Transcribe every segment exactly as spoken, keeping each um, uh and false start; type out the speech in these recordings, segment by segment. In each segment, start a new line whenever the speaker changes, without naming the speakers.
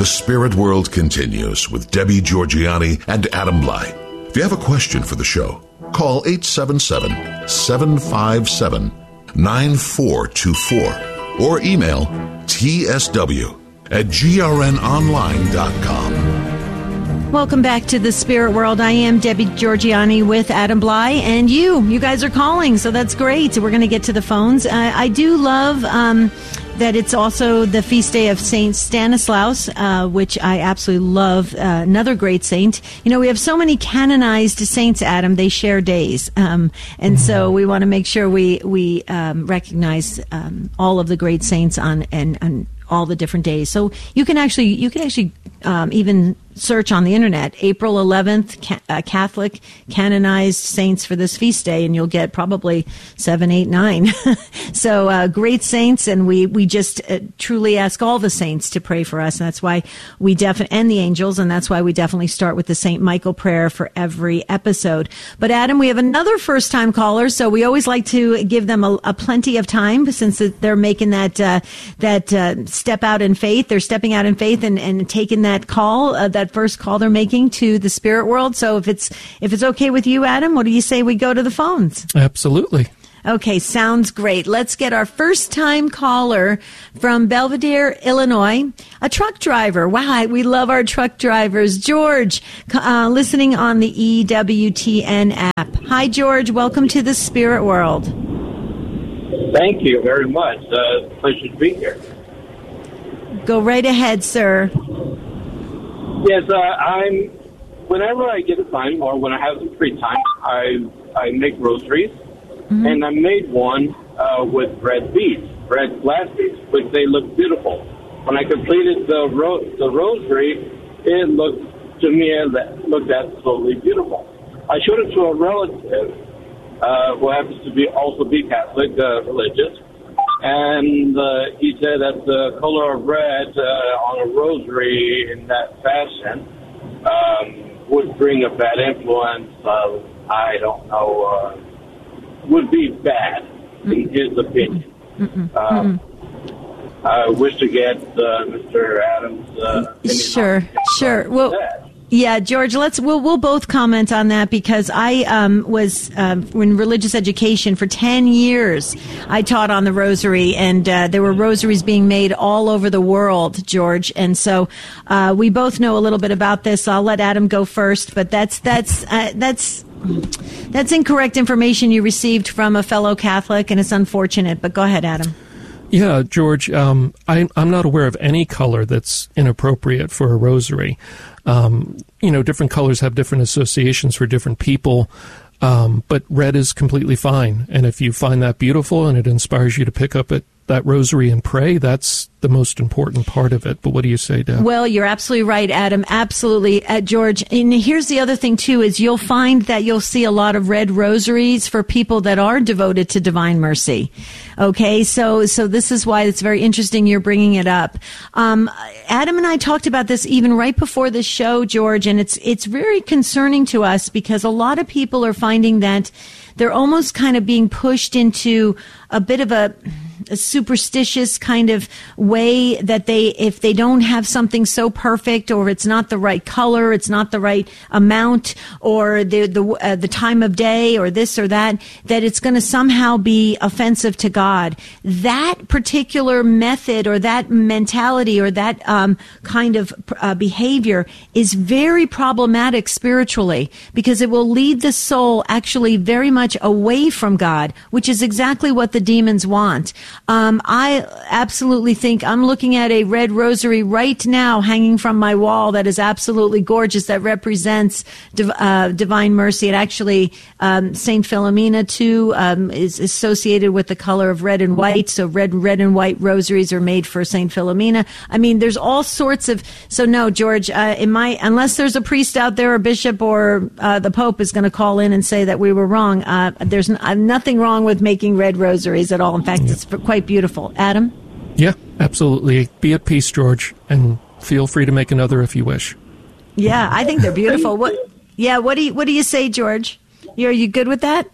The Spirit World continues with Debbie Georgianni and Adam Blai. If you have a question for the show, call eight seven seven, seven five seven, nine four two four or email t s w at g r n online dot com.
Welcome back to the Spirit World. I am Debbie Georgianni with Adam Blai, and you, you guys are calling, so that's great. We're going to get to the phones. Uh, I do love um, that it's also the feast day of Saint Stanislaus, uh, which I absolutely love. Uh, another great saint. You know, we have so many canonized saints, Adam. They share days, um, and so we want to make sure we we um, recognize um, all of the great saints on and on all the different days. So you can actually you can actually um, even search on the internet April eleventh ca- uh, Catholic canonized saints for this feast day, and you'll get probably seven, eight, nine. So uh, great saints, and we we just uh, truly ask all the saints to pray for us, and that's why we definitely and the angels, and that's why we definitely start with the Saint Michael prayer for every episode. But Adam, we have another first time caller, so we always like to give them a, a plenty of time since they're making that uh, that uh, step out in faith. They're stepping out in faith and, and taking that call uh, that first call they're making to the Spirit World. So if it's if it's okay with you, Adam, what do you say we go to the phones?
Absolutely.
Okay, sounds great. Let's get our first time caller from Belvedere, Illinois, a truck driver. Wow, we love our truck drivers. George, uh, listening on the E W T N app. Hi, George. Welcome to the Spirit World.
Thank you very much. Uh, pleasure to be here.
Go right ahead, sir.
Yes, uh, I'm. Whenever I get a time, or when I have some free time, I I make rosaries, mm-hmm. and I made one uh, with red beads, red glass beads, which they look beautiful. When I completed the ro- the rosary, it looked to me that looked absolutely beautiful. I showed it to a relative uh, who happens to be also be Catholic, uh, religious. And uh, he said that the color of red uh, on a rosary in that fashion um, would bring a bad influence. Uh, I don't know, uh, would be bad in his opinion. Mm-mm. Um, Mm-mm. I wish to get uh, Mister Adams' uh, opinion.
Sure, sure. Well. That. Yeah, George, let's we'll we'll both comment on that because I um, was um, in religious education for ten years. I taught on the rosary, and uh, there were rosaries being made all over the world, George. And so uh, we both know a little bit about this. I'll let Adam go first, but that's that's uh, that's that's incorrect information you received from a fellow Catholic, and it's unfortunate. But go ahead, Adam.
Yeah, George, um, I, I'm not aware of any color that's inappropriate for a rosary. Um, you know, different colors have different associations for different people, um, but red is completely fine. And if you find that beautiful and it inspires you to pick up it, that rosary and pray, that's the most important part of it. But what do you say, Deb?
Well, you're absolutely right, Adam. Absolutely. Uh, George, and here's the other thing, too, is you'll find that you'll see a lot of red rosaries for people that are devoted to divine mercy. Okay, so so this is why it's very interesting you're bringing it up. Um, Adam and I talked about this even right before the show, George, and it's it's very concerning to us because a lot of people are finding that they're almost kind of being pushed into a bit of a, a superstitious kind of way that they, if they don't have something so perfect, or it's not the right color, it's not the right amount, or the the uh, the time of day, or this or that, that it's going to somehow be offensive to God. That particular method, or that mentality, or that um, kind of uh, behavior is very problematic spiritually, because it will lead the soul actually very much away from God, which is exactly what the demons want. Um, I absolutely think I'm looking at a red rosary right now hanging from my wall that is absolutely gorgeous, that represents div- uh, divine mercy. It actually, um, Saint Philomena too, um, is associated with the color of red and white. So red, red and white rosaries are made for Saint Philomena. I mean, there's all sorts of, so no, George, uh, in my, unless there's a priest out there, or bishop, or uh, the Pope is going to call in and say that we were wrong, uh, there's n- uh, nothing wrong with making red rosaries at all. In fact, it's quite beautiful. Adam?
Yeah, absolutely. Be at peace, George, and feel free to make another if you wish.
Yeah, I think they're beautiful. What? Yeah, what do you what do you say, George? You, are you good with that?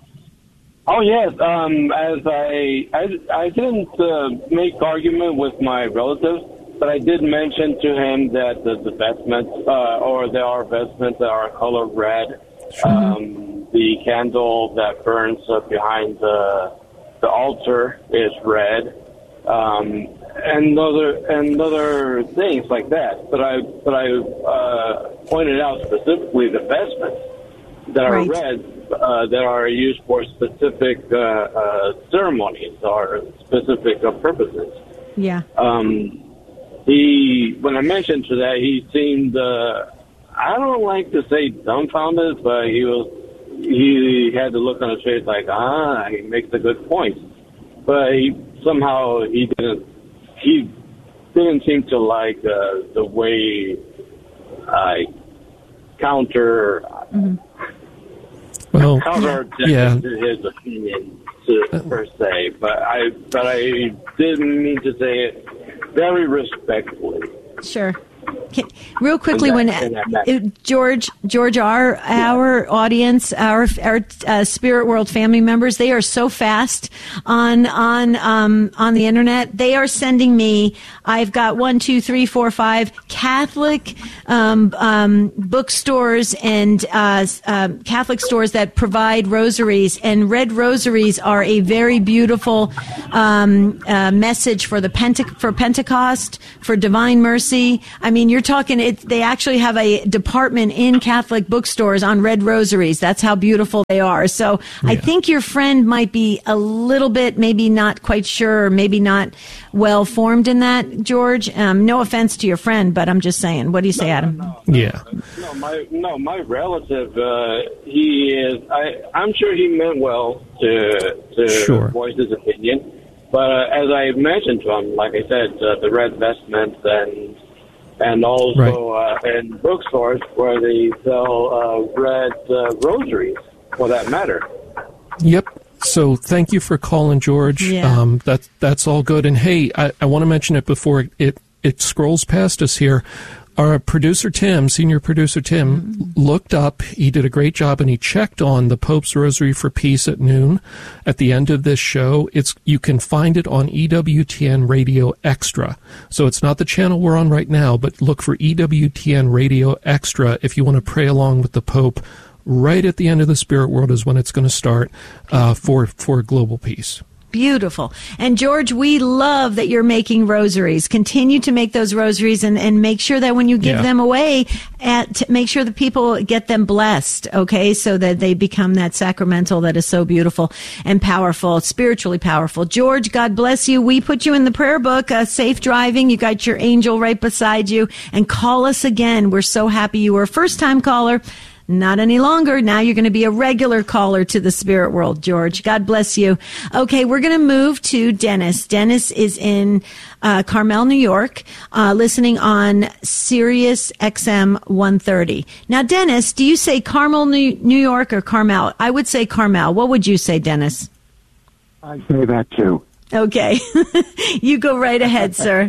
Oh yes. Um, as I I, I didn't uh, make argument with my relatives. but I did mention to him that the, the vestments, uh, or there are vestments that are color red.
Sure.
Um, the candle that burns uh, behind the the altar is red, um, and other and other things like that. But I but I uh, pointed out specifically the vestments that are
Right.
red, uh, that are used for specific uh, uh, ceremonies or specific uh, purposes.
Yeah.
Um, he, when I mentioned to that, he seemed, uh, I don't like to say dumbfounded, but he was, he had the look on his face like, ah, he makes a good point. But he, somehow he didn't, he didn't seem to like uh, the way I counter,
Mm-hmm.
Well,
counter
yeah.
his opinion to, per se. But I, but I didn't mean to say it very respectfully.
Sure. Can, real quickly,
And
when
that- and that-
uh, George, George, our our audience, our our uh, Spirit World family members, they are so fast on on um, on the internet. They are sending me. I've got one, two, three, four, five Catholic um, um, bookstores and uh, uh, Catholic stores that provide rosaries, and red rosaries are a very beautiful um, uh, message for the Pente- for Pentecost, for Divine Mercy. I mean, you're talking, it, they actually have a department in Catholic bookstores on red rosaries. That's how beautiful they are. So I
Yeah.
think your friend might be a little bit, maybe not quite sure, maybe not well formed in that, George. Um, no offense to your friend, but I'm just saying. What do you say, Adam?
Yeah.
No, my no, my relative. Uh, he is. I. I'm sure he meant well to to
Sure.
voice his opinion, but uh, as I mentioned to him, like I said, uh, the red vestments and and also uh, in bookstores where they sell uh, red uh, rosaries, for that matter.
Yep. So thank you for calling, George.
Yeah.
Um, that, that's all good. And hey, I, I want to mention it before it, it, it scrolls past us here. Our producer Tim, senior producer Tim, mm-hmm. looked up. He did a great job, and he checked on the Pope's Rosary for Peace at noon at the end of this show. It's you can find it on E W T N Radio Extra. So it's not the channel we're on right now, but look for E W T N Radio Extra if you want to pray along with the Pope. Right at the end of the Spirit World is when it's going to start uh, for for global peace.
Beautiful. And George, we love that you're making rosaries. Continue to make those rosaries, and, and make sure that when you give
Yeah.
them away, at, to make sure the people get them blessed, okay, so that they become that sacramental that is so beautiful and powerful, spiritually powerful. George, God bless you. We put you in the prayer book, uh, safe driving. You got your angel right beside you. And call us again. We're so happy you were a first-time caller. Not any longer. Now you're going to be a regular caller to the Spirit World, George. God bless you. Okay, we're going to move to Dennis. Dennis is in uh, Carmel, New York, uh, listening on Sirius X M one thirty. Now, Dennis, do you say Carmel, New, New York, or Carmel? I would say Carmel. What would you say, Dennis?
I say that too.
Okay. You go right ahead, sir.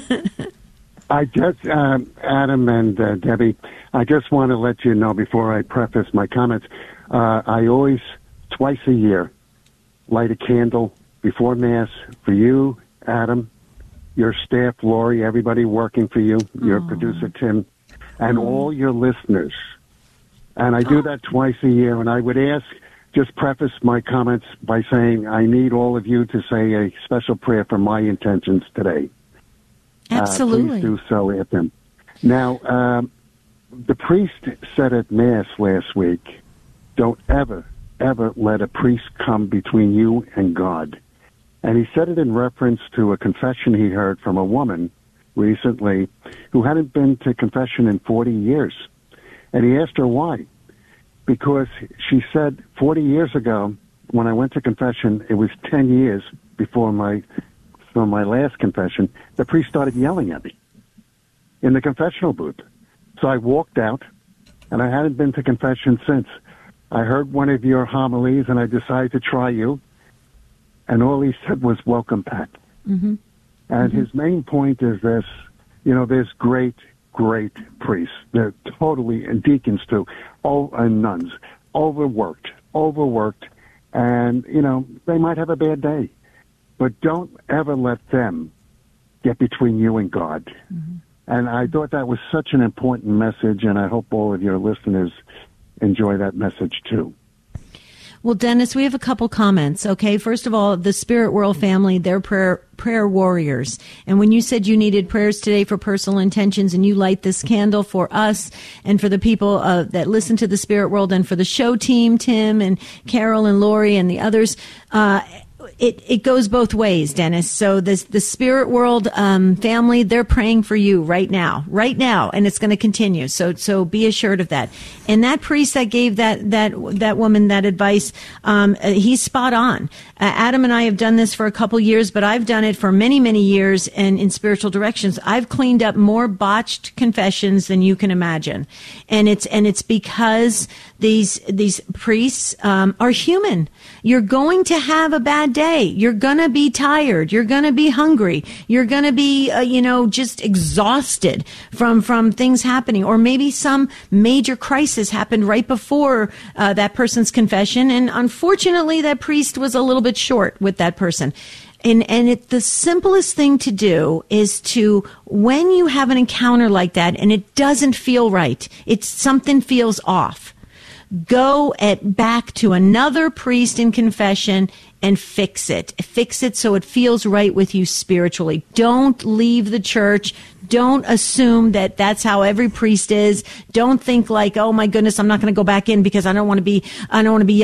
I just, um, Adam and uh, Debbie, I just want to let you know before I preface my comments, uh, I always, twice a year, light a candle before Mass for you, Adam, your staff, Lori, everybody working for you, your
Aww.
producer, Tim, and
Aww.
all your listeners. And I do that twice a year, and I would ask, just preface my comments by saying I need all of you to say a special prayer for my intentions today.
Absolutely.
Uh, please do so at them. Now, um, the priest said at Mass last week, don't ever, ever let a priest come between you and God. And he said it in reference to a confession he heard from a woman recently who hadn't been to confession in forty years. And he asked her why. Because she said, forty years ago, when I went to confession, it was ten years before my for my last confession, the priest started yelling at me in the confessional booth. So I walked out, and I hadn't been to confession since. I heard one of your homilies, and I decided to try you, and all he said was, welcome back.
Mm-hmm.
And
mm-hmm.
his main point is this, you know, there's great, great priests. They're totally, and deacons too, oh, and nuns, overworked, overworked, and, you know, they might have a bad day. But don't ever let them get between you and God. Mm-hmm. And I thought that was such an important message, and I hope all of your listeners enjoy that message too.
Well, Dennis, we have a couple comments. Okay, first of all, the Spirit World family, they're prayer prayer warriors. And when you said you needed prayers today for personal intentions, and you light this candle for us and for the people uh, that listen to the Spirit World, and for the show team, Tim and Carol and Lori and the others, uh, It, it goes both ways, Dennis. So this, the Spirit World um, family, they're praying for you right now, right now, and it's going to continue. So so be assured of that. And that priest that gave that that that woman that advice, um, uh, he's spot on. Uh, Adam and I have done this for a couple years, but I've done it for many many years. And in spiritual directions, I've cleaned up more botched confessions than you can imagine. And it's and it's because these these priests um, are human. You're going to have a bad day. You're going to be tired. You're going to be hungry. You're going to be, uh, you know, just exhausted from, from things happening. Or maybe some major crisis happened right before uh, that person's confession. And unfortunately, that priest was a little bit short with that person. And, and it, the simplest thing to do is to, when you have an encounter like that and it doesn't feel right, it's something feels off, go at back to another priest in confession and fix it. Fix it so it feels right with you spiritually. Don't leave the church. Don't assume that that's how every priest is. Don't think like, oh my goodness, I'm not going to go back in because I don't want to be, I don't want to be